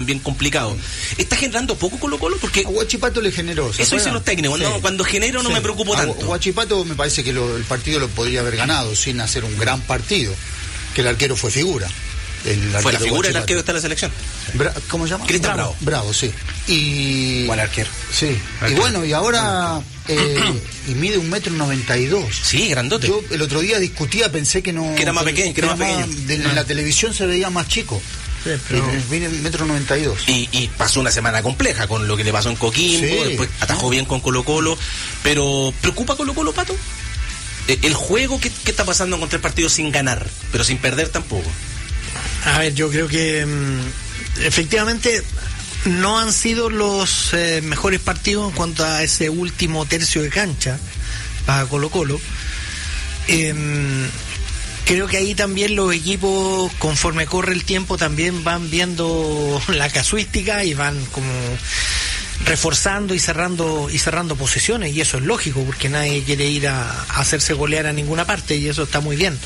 bien complicado. ¿Está generando poco Colo-Colo? Porque a Huachipato le generó. Eso dicen los técnicos, ¿no? Cuando genero no me preocupo tanto. Huachipato me parece que el partido lo podría haber ganado sin hacer un gran partido, que el arquero fue figura. Fue la figura del arquero que está en la selección. ¿Cómo se llama? Cristian Bravo. Bravo, sí. Buen arquero. Sí. Y bueno, y ahora y mide 1,92 m. Sí, grandote. Yo el otro día discutía, pensé que no... Que era más pequeño, En la televisión se veía más chico. Sí, pero... Mide 1,92 m. Y pasó una semana compleja con lo que le pasó en Coquimbo, después atajó bien con Colo-Colo. Pero, ¿preocupa Colo-Colo, Pato? El juego, ¿qué está pasando con 3 partidos sin ganar, pero sin perder tampoco? A ver, yo creo que efectivamente no han sido los mejores partidos en cuanto a ese último tercio de cancha para Colo-Colo. Creo que ahí también los equipos, conforme corre el tiempo, también van viendo la casuística y van como reforzando y cerrando posiciones, y eso es lógico porque nadie quiere ir a hacerse golear a ninguna parte, y eso está muy bien.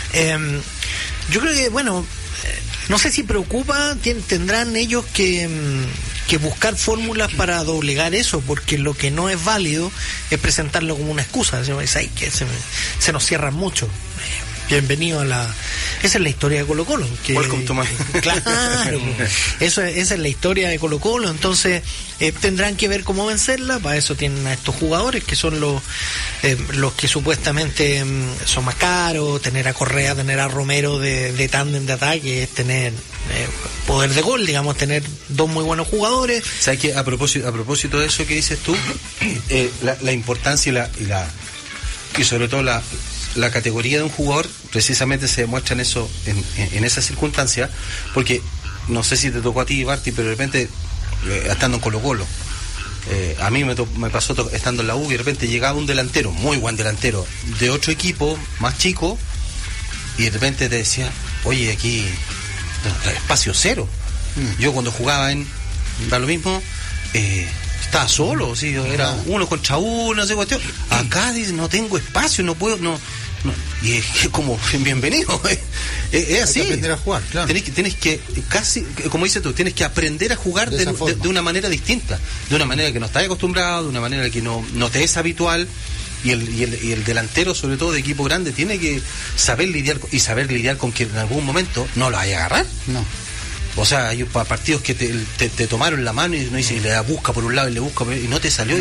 Yo creo que, bueno, no sé si preocupa, tendrán ellos que buscar fórmulas para doblegar eso, porque lo que no es válido es presentarlo como una excusa. Que se nos cierran mucho. Bienvenido a esa es la historia de Colo-Colo. Welcome to my... Claro, esa es la historia de Colo-Colo. Entonces tendrán que ver cómo vencerla. Para eso tienen a estos jugadores que son los que supuestamente son más caros. Tener a Correa, tener a Romero de tándem de ataque, es tener poder de gol, digamos, tener 2 muy buenos jugadores. ¿Sabes qué? A propósito de eso que dices tú, la importancia y sobre todo la categoría de un jugador precisamente se demuestra en eso, en esa circunstancia, porque no sé si te tocó a ti, Barty, pero de repente estando en Colo-Colo, a mí me pasó estando en la U, y de repente llegaba un delantero, muy buen delantero, de otro equipo más chico, y de repente te decía, oye, aquí espacio cero. Yo cuando jugaba da lo mismo, estaba solo, sí, era 1 contra 1, no sé cuestión. Acá dice, no tengo espacio, no puedo, no. Y es como, bienvenido, es así. Hay que aprender a jugar, claro. Tienes que, casi, como dices tú, tienes que aprender a jugar de una manera distinta, de una manera que no estás acostumbrado, de una manera que no te es habitual. Y el delantero, sobre todo de equipo grande, tiene que saber lidiar con que en algún momento no lo vaya a agarrar. No. O sea, hay partidos que te tomaron la mano y uno dice, y le busca por un lado y le busca por otro, y no te salió.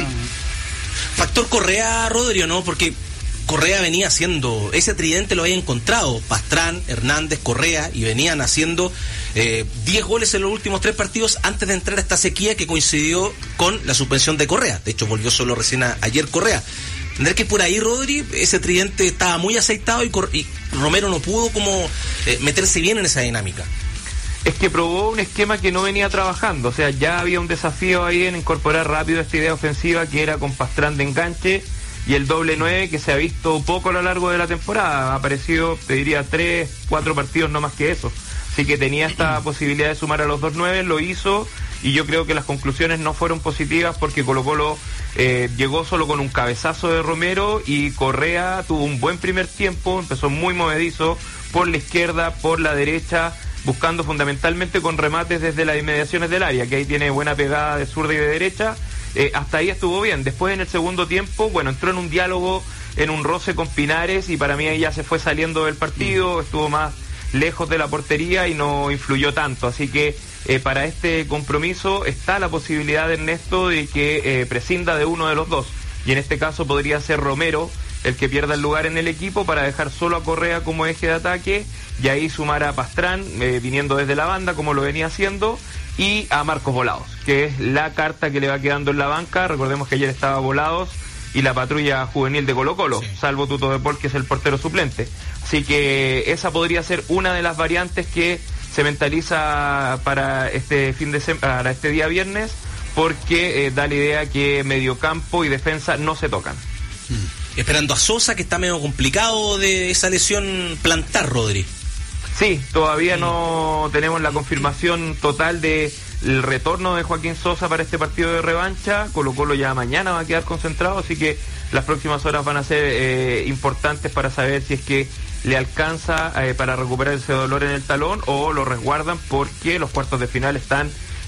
Factor Correa, Rodrigo, ¿no? Porque Correa venía haciendo, ese tridente lo había encontrado, Pastrán, Hernández, Correa, y venían haciendo 10 goles en los últimos 3 partidos antes de entrar a esta sequía que coincidió con la suspensión de Correa. De hecho, volvió solo recién ayer Correa. Tendrá que por ahí, Rodri, ese tridente estaba muy aceitado y Romero no pudo como meterse bien en esa dinámica. Es que probó un esquema que no venía trabajando, o sea, ya había un desafío ahí en incorporar rápido esta idea ofensiva que era con Pastrán de enganche y el doble 9 que se ha visto poco a lo largo de la temporada, ha aparecido, te diría, 3-4 partidos, no más que eso, así que tenía esta posibilidad de sumar a los 2 9, lo hizo, y yo creo que las conclusiones no fueron positivas porque Colo-Colo llegó solo con un cabezazo de Romero, y Correa tuvo un buen primer tiempo, empezó muy movedizo por la izquierda, por la derecha, buscando fundamentalmente con remates desde las inmediaciones del área, que ahí tiene buena pegada de zurda y de derecha. Hasta ahí estuvo bien. Después, en el segundo tiempo, bueno, entró en un diálogo, en un roce con Pinares, y para mí ahí ya se fue saliendo del partido, estuvo más lejos de la portería y no influyó tanto, así que para este compromiso está la posibilidad de Ernesto de que prescinda de uno de los dos, y en este caso podría ser Romero el que pierda el lugar en el equipo para dejar solo a Correa como eje de ataque, y ahí sumar a Pastrán viniendo desde la banda como lo venía haciendo, y a Marcos Volados, que es la carta que le va quedando en la banca. Recordemos que ayer estaba Volados y la patrulla juvenil de Colo-Colo, salvo Tuto de Paul, que es el portero suplente, así que esa podría ser una de las variantes que se mentaliza para este para este día viernes, porque da la idea que mediocampo y defensa no se tocan. Esperando a Sosa, que está medio complicado de esa lesión plantar, Rodri. Sí, todavía no tenemos la confirmación total del retorno de Joaquín Sosa para este partido de revancha. Colo-Colo ya mañana va a quedar concentrado, así que las próximas horas van a ser importantes para saber si es que le alcanza para recuperar ese dolor en el talón o lo resguardan, porque los cuartos de final están